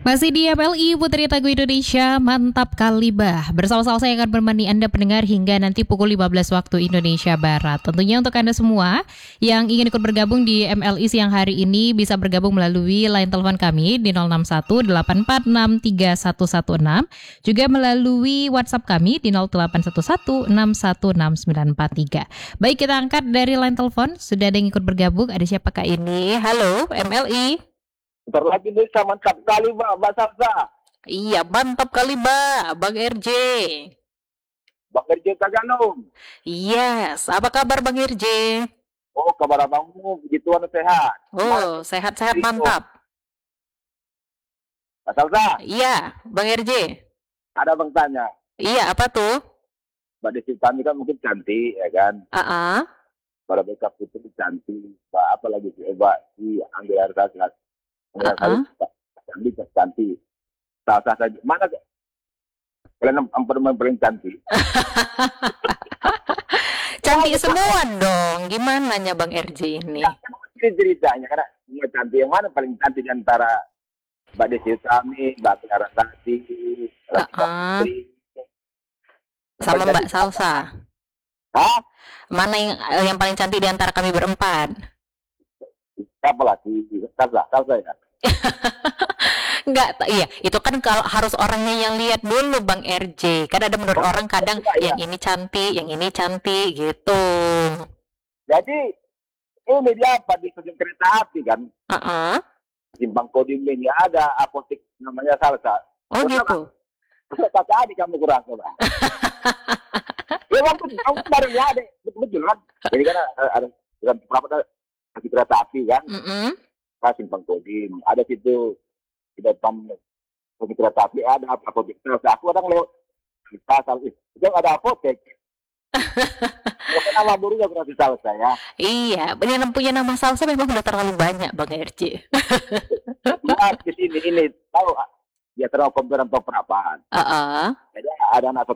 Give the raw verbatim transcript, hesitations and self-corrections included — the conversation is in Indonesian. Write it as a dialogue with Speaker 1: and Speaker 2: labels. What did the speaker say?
Speaker 1: Masih di M L I Putri Tagu Indonesia, mantap kali bah. Bersama-sama saya akan menemani Anda pendengar hingga nanti pukul lima belas waktu Indonesia Barat. Tentunya untuk Anda semua yang ingin ikut bergabung di M L I siang hari ini bisa bergabung melalui line telepon kami di nol enam satu delapan empat enam tiga satu satu enam, juga melalui WhatsApp kami di nol delapan satu satu enam satu enam sembilan empat tiga. Baik, kita angkat dari line telepon. Sudah ada yang ikut bergabung. Ada siapakah ini? Halo M L I.
Speaker 2: Bentar lagi Indonesia mantap kali Mbak, Mbak Sarsa.
Speaker 1: Iya, mantap kali Mbak, Bang R J.
Speaker 2: Bang R J Taganung.
Speaker 1: Yes, apa kabar Bang R J?
Speaker 2: Oh, kabar abangmu, puji Tuhan sehat.
Speaker 1: Oh, sehat-sehat mantap.
Speaker 2: Mbak Sarsa.
Speaker 1: Iya, Bang R J.
Speaker 2: Ada bang tanya.
Speaker 1: Iya, apa tuh?
Speaker 2: Mbak Desi kami kan mungkin cantik, ya kan?
Speaker 1: Ah, uh-uh.
Speaker 2: Para beka putri cantik. Mbak apa lagi sih? Mbak si Angela Arta.
Speaker 1: Uh-uh.
Speaker 2: Cantik, cantik. Sah-sah saja. Mana kalian yang paling cantik?
Speaker 1: Cantik semua dong. Gimana nya Bang R J ini?
Speaker 2: Ya, ini ceritanya karena semua cantik. Yang mana paling cantik di antara Mbak Desi kami, Mbak Clara Tati,
Speaker 1: uh-uh. sama Mbak Salsa?
Speaker 2: Hah?
Speaker 1: Mana yang yang paling cantik di antara kami berempat?
Speaker 2: Siapa lagi? Salsa, Salsa ya?
Speaker 1: Enggak, iya, itu kan kalau harus orangnya yang lihat dulu Bang R J. Kan ada menurut oh, orang kadang ya, yang ya. Ini cantik, yang ini cantik gitu.
Speaker 2: Jadi ini dia apa di stasiun kereta api kan?
Speaker 1: Uh-uh.
Speaker 2: Simpang Kodim ini ada apotek namanya Salsa.
Speaker 1: Oh terus gitu.
Speaker 2: Terus kata adik kamu kurang coba. Ya waktu kamu baru ya ada betul kan? Jadi kan ada ada berapa di kereta api kan?
Speaker 1: Mm-mm.
Speaker 2: Simpang Kodim ada situ di depan kereta api ada apotek Salsa. Aku kadang lewat kita Salsa itu ada apotek. Nama burunya berarti Salsa ya.
Speaker 1: Iya, yang punya nama Salsa memang udah terlalu banyak Bang R J.
Speaker 2: Nah, di sini ini tahu dia terlalu komputer atau perapaan.
Speaker 1: Uh-uh.
Speaker 2: Jadi ada anak